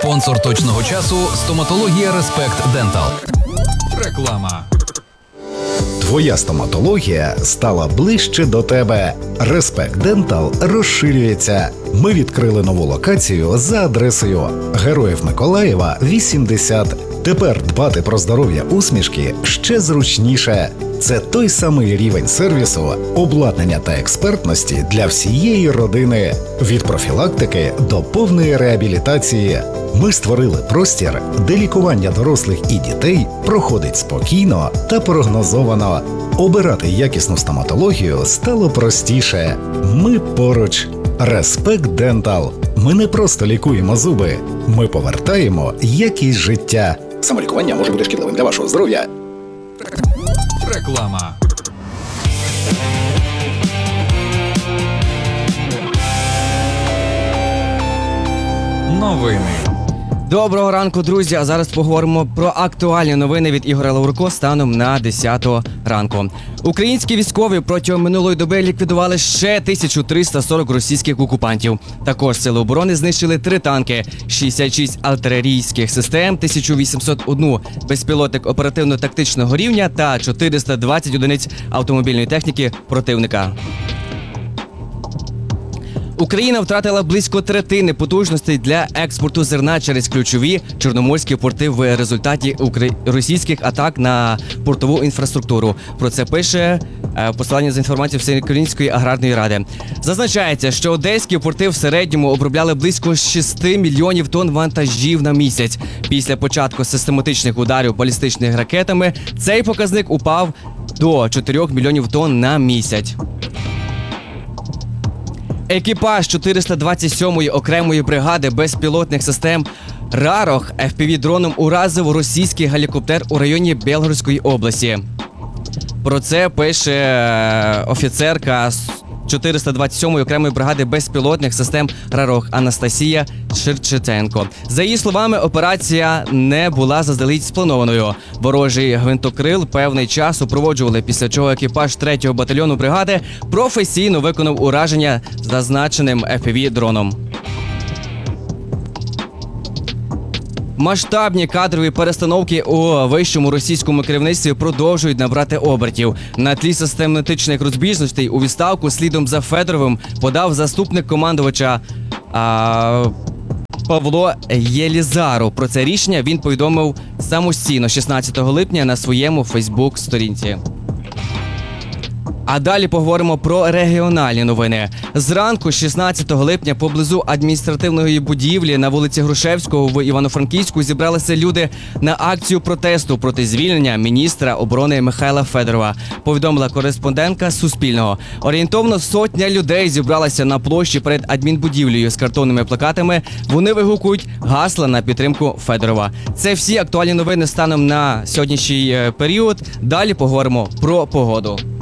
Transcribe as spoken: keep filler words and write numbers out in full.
Спонсор точного часу – стоматологія Респект Дентал. Реклама. Твоя стоматологія стала ближче до тебе. Респект Дентал розширюється. Ми відкрили нову локацію за адресою Героїв Миколаєва, вісімдесят. Тепер дбати про здоров'я усмішки ще зручніше. Це той самий рівень сервісу, обладнання та експертності для всієї родини. Від профілактики до повної реабілітації. Ми створили простір, де лікування дорослих і дітей проходить спокійно та прогнозовано. Обирати якісну стоматологію стало простіше. Ми поруч. Респект Дентал. Ми не просто лікуємо зуби, ми повертаємо якість життя. Самолікування може бути шкідливим для вашого здоров'я. Реклама. Новини. Доброго ранку, друзі! А зараз поговоримо про актуальні новини від Ігоря Лаврко станом на десяту ранку. Українські військові протягом минулої доби ліквідували ще тисячу триста сорок російських окупантів. Також сили оборони знищили три танки, шістдесят шість артилерійських систем, тисяча вісімсот один безпілотник оперативно-тактичного рівня та чотириста двадцять одиниць автомобільної техніки противника. Україна втратила близько третини потужностей для експорту зерна через ключові чорноморські порти в результаті російських атак на портову інфраструктуру. Про це пише посилання з інформацією Всеукраїнської аграрної ради. Зазначається, що одеські порти в середньому обробляли близько шість мільйонів тонн вантажів на місяць. Після початку систематичних ударів балістичними ракетами цей показник упав до чотирьох мільйонів тонн на місяць. Екіпаж чотириста двадцять сьомої окремої бригади безпілотних систем «Рарох» еф пі ві-дроном уразив російський гелікоптер у районі Білгородської області. Про це пише офіцерка чотириста двадцять сьомої окремої бригади безпілотних систем «Рарох» Анастасія Ширчетенко. За її словами, операція не була заздалегідь спланованою. Ворожий гвинтокрил певний час супроводжували, після чого екіпаж третього батальйону бригади професійно виконав ураження зазначеним еф пі ві-дроном. Масштабні кадрові перестановки у вищому російському керівництві продовжують набрати обертів. На тлі систематичних розбіжностей у відставку слідом за Федоровим подав заступник командувача а, Павло Єлізаров. Про це рішення він повідомив самостійно шістнадцятого липня на своєму фейсбук-сторінці. А далі поговоримо про регіональні новини. Зранку шістнадцятого липня поблизу адміністративної будівлі на вулиці Грушевського в Івано-Франківську зібралися люди на акцію протесту проти звільнення міністра оборони Михайла Федорова, повідомила кореспондентка Суспільного. Орієнтовно сотня людей зібралася на площі перед адмінбудівлею з картонними плакатами. Вони вигукують гасла на підтримку Федорова. Це всі актуальні новини станом на сьогоднішній період. Далі поговоримо про погоду.